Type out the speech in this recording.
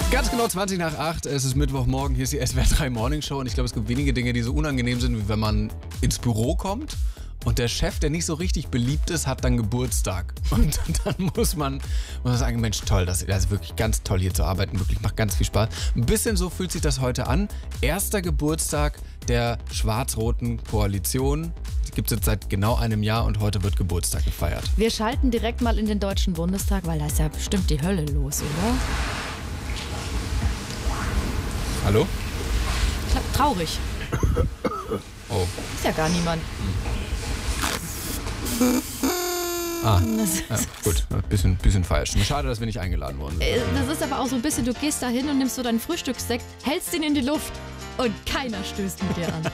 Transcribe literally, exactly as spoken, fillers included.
Ganz genau zwanzig nach acht, es ist Mittwochmorgen, hier ist die S W R drei Morning Show und ich glaube, es gibt wenige Dinge, die so unangenehm sind, wie wenn man ins Büro kommt und der Chef, der nicht so richtig beliebt ist, hat dann Geburtstag. Und dann muss man, muss man sagen, Mensch, toll, das ist wirklich ganz toll hier zu arbeiten, wirklich macht ganz viel Spaß. Ein bisschen so fühlt sich das heute an. Erster Geburtstag der schwarz-roten Koalition. Die gibt es jetzt seit genau einem Jahr und heute wird Geburtstag gefeiert. Wir schalten direkt mal in den Deutschen Bundestag, weil da ist ja bestimmt die Hölle los, oder? Hallo? Kla- Traurig. Oh. Ist ja gar niemand. Ah, Das, ja, gut, ein bisschen, bisschen falsch. Schade, dass wir nicht eingeladen worden sind. Äh, das ist aber auch so ein bisschen, du gehst da hin und nimmst so deinen Frühstückssekt, hältst ihn in die Luft und keiner stößt mit dir an.